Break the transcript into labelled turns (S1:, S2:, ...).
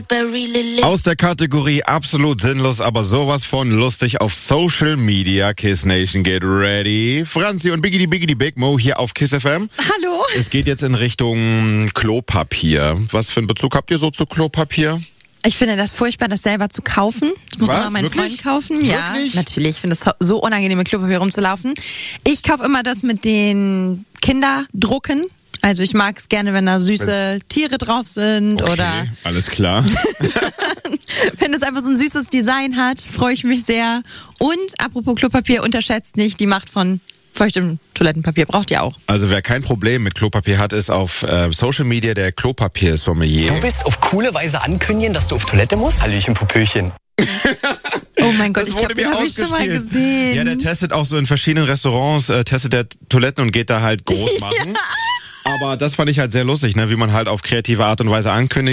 S1: Aus der Kategorie absolut sinnlos, aber sowas von lustig auf Social Media. Kiss Nation, get ready. Franzi und Biggity Big Mo hier auf Kiss FM.
S2: Hallo.
S1: Es geht jetzt in Richtung Klopapier. Was für einen Bezug habt ihr so zu Klopapier?
S2: Ich finde das furchtbar, das selber zu kaufen. Das muss immer mein Freund kaufen.
S1: Wirklich?
S2: Ja, natürlich. Ich finde es so unangenehm, mit Klopapier rumzulaufen. Ich kaufe immer das mit den Kinderdrucken. Also ich mag es gerne, wenn da süße Tiere drauf sind.
S1: Okay,
S2: oder
S1: alles klar.
S2: wenn es einfach so ein süßes Design hat, freue ich mich sehr. Und apropos Klopapier, unterschätzt nicht die Macht von feuchtem Toilettenpapier. Braucht ihr auch.
S1: Also wer kein Problem mit Klopapier hat, ist auf Social Media der Klopapier-Sommelier.
S3: Du willst auf coole Weise ankündigen, dass du auf Toilette musst? Hallöchen, Popöchen.
S2: Oh mein Gott,
S1: Das
S2: ich
S1: wurde
S2: glaube, den
S1: mir
S2: habe ich schon mal
S1: ausgespielt.
S2: gesehen.
S1: Ja, der testet auch so in verschiedenen Restaurants, testet der Toiletten und geht da halt groß machen. Aber das fand ich halt sehr lustig, ne, wie man halt auf kreative Art und Weise ankündigt.